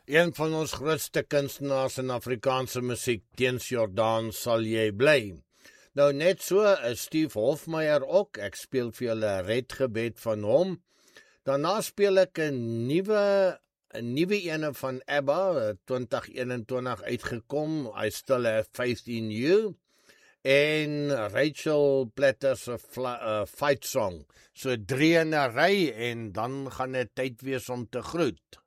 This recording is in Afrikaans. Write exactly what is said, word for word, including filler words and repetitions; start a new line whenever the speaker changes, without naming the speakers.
Een van ons grootste kunstenaars in Afrikaanse musiek, Teens Jordaan, sal jy bly. Nou net so is Steve Hofmeyer ook, ek speel vir julle 'n redgebed van hom. Daarna speel ek 'n nuwe 'n nuwe ene van ABBA, twintig eenentwintig uitgekom, I Still Have Faith in You, en Rachel Platter se uh, Fight Song. So drie in 'n ry en dan gaan dit tyd wees om te groet.